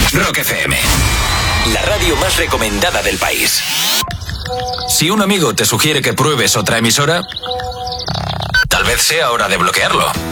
Rock FM, la radio más recomendada del país. Si un amigo te sugiere que pruebes otra emisora, tal vez sea hora de bloquearlo.